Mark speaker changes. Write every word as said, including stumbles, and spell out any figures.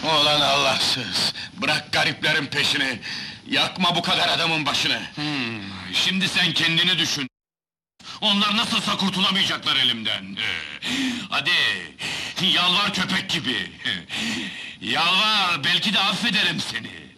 Speaker 1: Ulan Allahsız! Bırak gariplerin peşini! Yakma bu kadar adamın başını!
Speaker 2: Hmm, şimdi sen kendini düşün. Onlar nasılsa kurtulamayacaklar elimden. Hadi, yalvar köpek gibi! Yalvar, belki de affederim seni!